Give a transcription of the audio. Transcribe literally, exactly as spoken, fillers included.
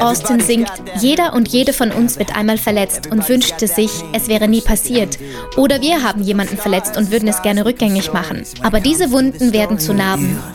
Austin singt, jeder und jede von uns wird einmal verletzt und wünschte sich, es wäre nie passiert. Oder wir haben jemanden verletzt und würden es gerne rückgängig machen. Aber diese Wunden werden zu Narben,